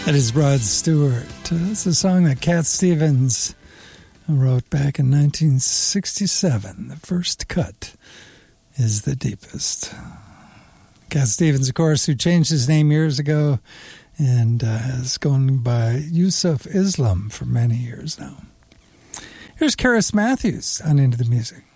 That is Rod Stewart. It's a song that Cat Stevens wrote back in 1967. The first cut is the deepest. Cat Stevens, of course, who changed his name years ago and has gone by Yusuf Islam for many years now. Here's Karis Matthews on Into the Music.